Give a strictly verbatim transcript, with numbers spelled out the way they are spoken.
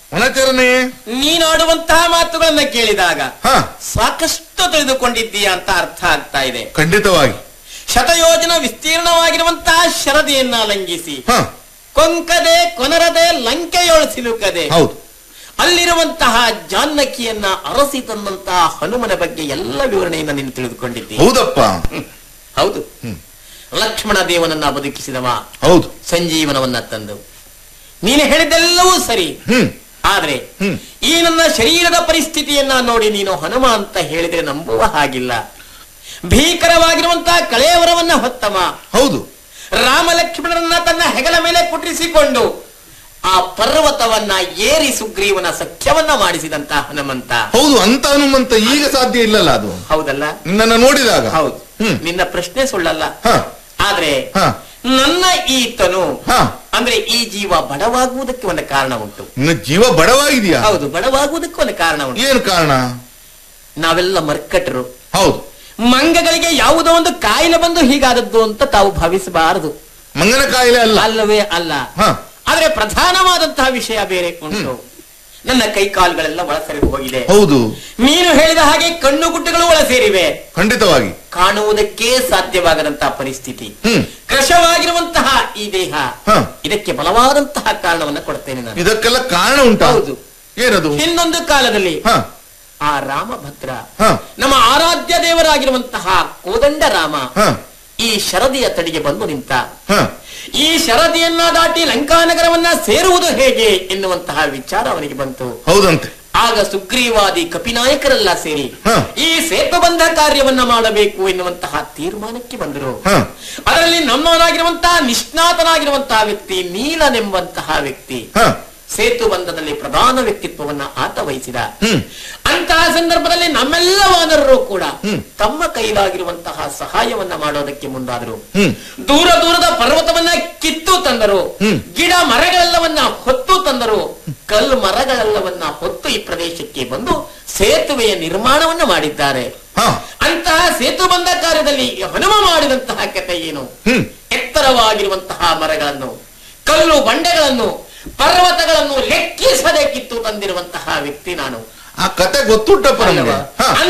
ವನಚರನೇ, ನೀನಾಡುವಂತಹ ಮಾತುಗಳನ್ನ ಕೇಳಿದಾಗ ಹ ಸಾಕಷ್ಟು ತಿಳಿದುಕೊಂಡಿದ್ದೀಯ ಅಂತ ಅರ್ಥ ಆಗ್ತಾ ಇದೆ. ಖಂಡಿತವಾಗಿ. ಶತಯೋಜನ ವಿಸ್ತೀರ್ಣವಾಗಿರುವಂತಹ ಶರದಿಯನ್ನ ಲಂಘಿಸಿ ಹ ಕೊಂಕದೆ ಕೊನರದೆ ಲಂಕೆಯೊಳು ಸಿಲುಕದೆ ಹೌದು. ಅಲ್ಲಿರುವಂತಹ ಜಾನಕಿಯನ್ನ ಅರಸಿ ತಂದಂತಹ ಹನುಮನ ಬಗ್ಗೆ ಎಲ್ಲ ವಿವರಣೆಯನ್ನ ನೀನು ತಿಳಿದುಕೊಂಡಿದ್ದೀಯ. ಹೌದಪ್ಪ. ಹೌದು. ಲಕ್ಷ್ಮಣ ದೇವನನ್ನ ಬದುಕಿಸಿದವ, ಹೌದು. ಸಂಜೀವನವನ್ನ ತಂದು ನೀನು ಹೇಳಿದ್ದೆಲ್ಲವೂ ಸರಿ. ಹ್ಮ್ ಆದ್ರೆ ಹ್ಮ್ ಈ ನನ್ನ ಶರೀರದ ಪರಿಸ್ಥಿತಿಯನ್ನ ನೋಡಿ ನೀನು ಹನುಮ ಅಂತ ಹೇಳಿದ್ರೆ ನಂಬುವ ಹಾಗಿಲ್ಲ. ಭೀಕರವಾಗಿರುವಂತಹ ಕಳೆಯವರವನ್ನ ಹೊತ್ತಮ, ಹೌದು. ರಾಮ ಲಕ್ಷ್ಮಣರನ್ನ ತನ್ನ ಹೆಗಲ ಮೇಲೆ ಕುಟ್ರಿಸಿಕೊಂಡು ಆ ಪರ್ವತವನ್ನ ಏರಿ ಸುಗ್ರೀವನ ಸಖ್ಯವನ್ನ ಮಾಡಿಸಿದಂತ ಹನುಮಂತ. ಹೌದು, ಅಂತ ಹನುಮಂತ ಈಗ ಸಾಧ್ಯ ಇಲ್ಲಲ್ಲ ಅದು. ಹೌದಲ್ಲ? ನಿನ್ನನ್ನ ನೋಡಿದಾಗ. ಹೌದು. ನಿನ್ನ ಪ್ರಶ್ನೆ ಸುಳ್ಳಲ್ಲ. ಹ ಆದ್ರೆ ಹ ನನ್ನ ಈತನು ಹ ಅಂದ್ರೆ ಈ ಜೀವ ಬಡವಾಗುವುದಕ್ಕೆ ಒಂದು ಕಾರಣ ಉಂಟು. ನಿನ್ನ ಜೀವ ಬಡವಾಗಿದೆಯಾ? ಹೌದು, ಬಡವಾಗುವುದಕ್ಕೆ ಒಂದು ಕಾರಣ ಉಂಟು. ಏನು ಕಾರಣ? ನಾವೆಲ್ಲ ಮರ್ಕಟರು. ಹೌದು. ಮಂಗಗಳಿಗೆ ಯಾವುದೋ ಒಂದು ಕಾಯಿಲೆ ಬಂದು ಹೀಗಾದದ್ದು ಅಂತ ತಾವು ಭಾವಿಸಬಾರದು. ಮಂಗನ ಕಾಯಿಲೆ ಅಲ್ಲ. ಅಲ್ಲವೇ ಅಲ್ಲ. ಹ ಆದ್ರೆ ಪ್ರಧಾನವಾದಂತಹ ವಿಷಯ ಬೇರೆ ಉಂಟು. ನನ್ನ ಕೈ ಕಾಲುಗಳೆಲ್ಲ ಒಳಸರಿದು ಹೋಗಿದೆ. ಹೌದು. ನೀನು ಹೇಳಿದ ಹಾಗೆ ಕಣ್ಣು ಗುಡ್ಡಗಳು ಒಳ ಸೇರಿವೆ. ಖಂಡಿತವಾಗಿ. ಕಾಣುವುದಕ್ಕೆ ಸಾಧ್ಯವಾಗದಂತಹ ಪರಿಸ್ಥಿತಿ, ಹ್ಮ್ ಕೃಶವಾಗಿರುವಂತಹ ಈ ದೇಹ, ಹ ಇದಕ್ಕೆ ಬಲವಾದಂತಹ ಕಾರಣವನ್ನ ಕೊಡ್ತೇನೆ ನಾನು. ಇದಕ್ಕೆಲ್ಲ ಕಾರಣ ಉಂಟಾ? ಹೌದು. ಏನದು? ಇನ್ನೊಂದು ಕಾಲದಲ್ಲಿ ಹ ಆ ರಾಮಭದ್ರ, ಹ ನಮ್ಮ ಆರಾಧ್ಯ ದೇವರಾಗಿರುವಂತಹ ಕೋದಂಡ ರಾಮ ಹ ಈ ಶರದಿಯ ತಡಿಗೆ ಬಂದು ನಿಂತ. ಹ ಈ ಶರದಿಯನ್ನ ದಾಟಿ ಲಂಕಾನಗರವನ್ನ ಸೇರುವುದು ಹೇಗೆ ಎನ್ನುವಂತಹ ವಿಚಾರ ಅವನಿಗೆ ಬಂತು. ಹೌದಂತೆ. ಆಗ ಸುಗ್ರೀವಾದಿ ಕಪಿನಾಯಕರೆಲ್ಲ ಸೇರಿ ಹ ಈ ಸೇತುಬಂಧ ಕಾರ್ಯವನ್ನ ಮಾಡಬೇಕು ಎನ್ನುವಂತಹ ತೀರ್ಮಾನಕ್ಕೆ ಬಂದರು. ಹ ಅದರಲ್ಲಿ ನಮ್ಮವನಾಗಿರುವಂತಹ ನಿಷ್ಣಾತನಾಗಿರುವಂತಹ ವ್ಯಕ್ತಿ ನೀಲನೆಂಬಂತಹ ವ್ಯಕ್ತಿ ಹ ಸೇತುಬಂಧದಲ್ಲಿ ಪ್ರಧಾನ ವ್ಯಕ್ತಿತ್ವವನ್ನ ಆತ ವಹಿಸಿದ. ಹ್ಮ್ ಅಂತಹ ಸಂದರ್ಭದಲ್ಲಿ ನಮ್ಮೆಲ್ಲ ವಾನರರು ಕೂಡ ಹ್ಮ್ ತಮ್ಮ ಕೈಲಾಗಿರುವಂತಹ ಸಹಾಯವನ್ನ ಮಾಡೋದಕ್ಕೆ ಮುಂದಾದರು. ಹ್ಮ್ ದೂರ ದೂರದ ಪರ್ವತವನ್ನ ಕಿತ್ತು ತಂದರು. ಹ್ಮ್ ಗಿಡ ಮರಗಳೆಲ್ಲವನ್ನ ಹೊತ್ತು ತಂದರು. ಕಲ್ಲು ಮರಗಳೆಲ್ಲವನ್ನ ಹೊತ್ತು ಈ ಪ್ರದೇಶಕ್ಕೆ ಬಂದು ಸೇತುವೆಯ ನಿರ್ಮಾಣವನ್ನ ಮಾಡಿದ್ದಾರೆ. ಹ ಅಂತಹ ಸೇತುಬಂಧ ಕಾರ್ಯದಲ್ಲಿ ಹನುಮ ಮಾಡಿದಂತಹ ಕಥೆ ಏನು? ಹ್ಮ್ ಎತ್ತರವಾಗಿರುವಂತಹ ಮರಗಳನ್ನು, ಕಲ್ಲು ಬಂಡೆಗಳನ್ನು, ಪರ್ವತಗಳನ್ನು ಲೆಕ್ಕಿಸದೆ ಕಿತ್ತು ತಂದಿರುವಂತಹ ವ್ಯಕ್ತಿ ನಾನು. ಆ ಕತೆ ಗೊತ್ತುಂಟಪ್ಪ ನಮಗೆ.